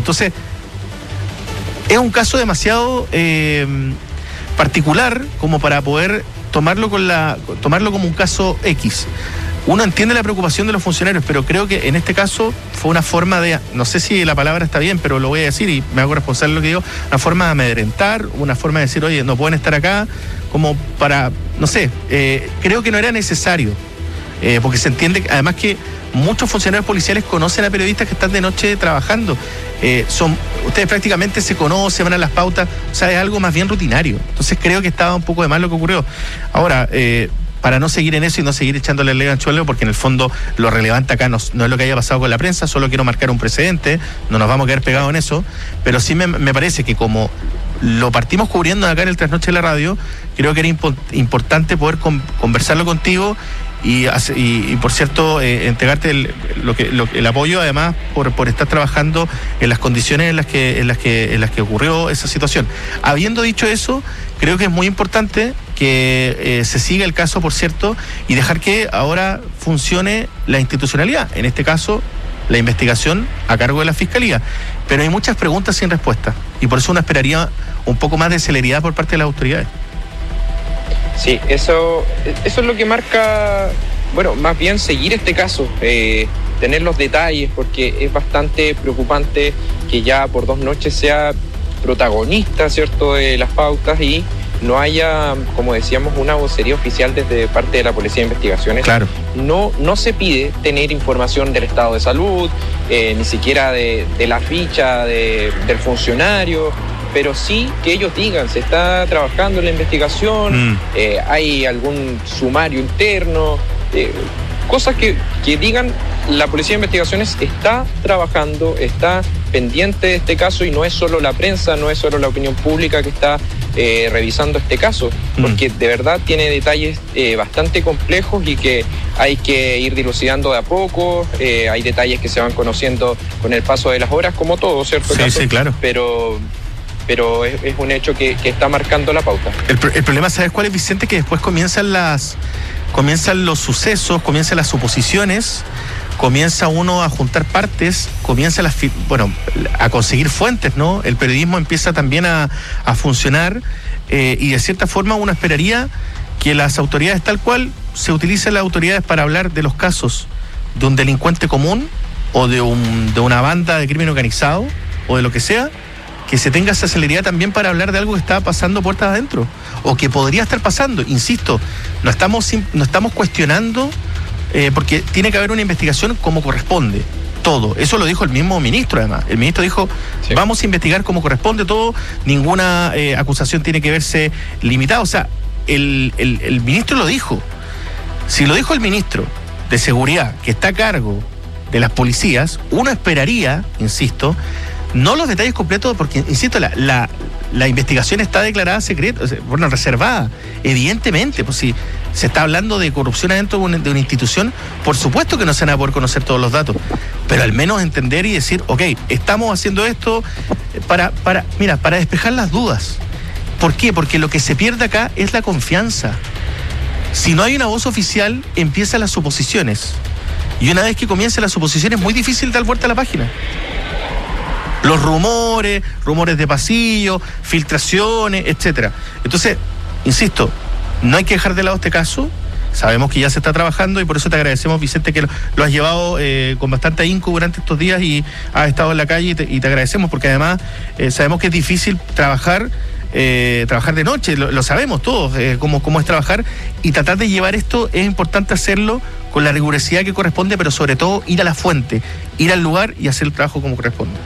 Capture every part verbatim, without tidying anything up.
Entonces, es un caso demasiado eh, particular como para poder tomarlo con la tomarlo como un caso X. Uno entiende la preocupación de los funcionarios, pero creo que en este caso fue una forma de, no sé si la palabra está bien, pero lo voy a decir y me hago responsable de lo que digo, una forma de amedrentar, una forma de decir, oye, no pueden estar acá, como para, no sé, eh, creo que no era necesario, eh, porque se entiende, además que muchos funcionarios policiales conocen a periodistas que están de noche trabajando, eh, son ustedes prácticamente se conocen, van a las pautas, o sea, es algo más bien rutinario, entonces creo que estaba un poco de más lo que ocurrió. Ahora, eh, para no seguir en eso y no seguir echándole el dedo al anzuelo, porque en el fondo lo relevante acá no, no es lo que haya pasado con la prensa, solo quiero marcar un precedente, no nos vamos a quedar pegados en eso, pero sí me, me parece que como lo partimos cubriendo acá en el Trasnoche de la Radio, creo que era impo- importante poder con, conversarlo contigo y, y, y por cierto, eh, entregarte el, lo que, lo, el apoyo, además, por, por estar trabajando en las condiciones en las que, en las que, en las que ocurrió esa situación. Habiendo dicho eso, creo que es muy importante que eh, se siga el caso, por cierto, y dejar que ahora funcione la institucionalidad, en este caso, la investigación a cargo de la Fiscalía. Pero hay muchas preguntas sin respuesta, y por eso uno esperaría un poco más de celeridad por parte de las autoridades. Sí, eso, eso es lo que marca, bueno, más bien seguir este caso, eh, tener los detalles, porque es bastante preocupante que ya por dos noches sea protagonista, ¿cierto?, de las pautas y no haya, como decíamos, una vocería oficial desde parte de la Policía de Investigaciones. Claro. No, no se pide tener información del estado de salud, eh, ni siquiera de, de la ficha de, del funcionario, pero sí que ellos digan, se está trabajando en la investigación, mm. eh, hay algún sumario interno, eh, cosas que, que digan, la Policía de Investigaciones está trabajando, está pendiente de este caso y no es solo la prensa, no es solo la opinión pública que está eh, revisando este caso, porque mm. de verdad tiene detalles eh, bastante complejos y que hay que ir dilucidando de a poco, eh, hay detalles que se van conociendo con el paso de las horas, como todo, ¿cierto? Sí, caso? sí, claro. Pero... pero es, es un hecho que, que está marcando la pauta. El, el problema, ¿sabes cuál es, Vicente? Que después comienzan las comienzan los sucesos, comienzan las suposiciones, comienza uno a juntar partes, comienza las, bueno, a conseguir fuentes, ¿no? El periodismo empieza también a, a funcionar eh, y de cierta forma uno esperaría que las autoridades, tal cual se utilizan las autoridades para hablar de los casos de un delincuente común o de, un, de una banda de crimen organizado o de lo que sea, que se tenga esa celeridad también para hablar de algo que está pasando puertas adentro o que podría estar pasando. Insisto, no estamos, no estamos cuestionando eh, porque tiene que haber una investigación como corresponde, todo. Eso lo dijo el mismo ministro, además. El ministro dijo, sí, vamos a investigar como corresponde todo, ninguna eh, acusación tiene que verse limitada. O sea, el, el, el ministro lo dijo. Si lo dijo el ministro de Seguridad, que está a cargo de las policías, uno esperaría, insisto, no los detalles completos, porque, insisto, la, la, la investigación está declarada secreta, bueno, reservada, evidentemente, pues si se está hablando de corrupción adentro de una, de una institución, por supuesto que no se van a poder conocer todos los datos, pero al menos entender y decir, ok, estamos haciendo esto para, para, mira, para despejar las dudas. ¿Por qué? Porque lo que se pierde acá es la confianza. Si no hay una voz oficial, empiezan las suposiciones. Y una vez que comienzan las suposiciones, es muy difícil dar vuelta a la página. Los rumores, rumores de pasillo, filtraciones, etcétera. Entonces, insisto, no hay que dejar de lado este caso. Sabemos que ya se está trabajando y por eso te agradecemos, Vicente, que lo, lo has llevado eh, con bastante ahínco durante estos días y has estado en la calle y te, y te agradecemos porque además eh, sabemos que es difícil trabajar eh, trabajar de noche, lo, lo sabemos todos, eh, cómo, cómo es trabajar y tratar de llevar esto, es importante hacerlo con la rigurosidad que corresponde, pero sobre todo ir a la fuente, ir al lugar y hacer el trabajo como corresponde.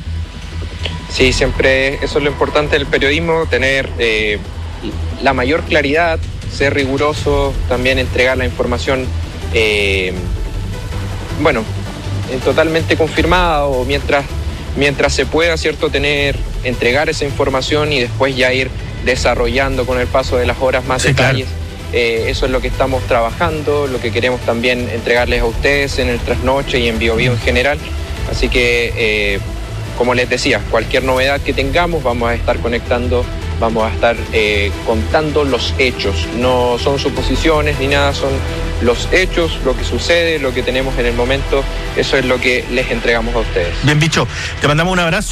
Sí, siempre eso es lo importante del periodismo, tener eh, la mayor claridad, ser riguroso, también entregar la información, eh, bueno, totalmente confirmada o mientras, mientras se pueda, ¿cierto?, tener, entregar esa información y después ya ir desarrollando con el paso de las horas más sí, detalles. Claro. Eh, eso es lo que estamos trabajando, lo que queremos también entregarles a ustedes en el Trasnoche y en Bio Bio en general. Así que, eh, como les decía, cualquier novedad que tengamos vamos a estar conectando, vamos a estar eh, contando los hechos. No son suposiciones ni nada, son los hechos, lo que sucede, lo que tenemos en el momento. Eso es lo que les entregamos a ustedes. Bien, bicho, te mandamos un abrazo.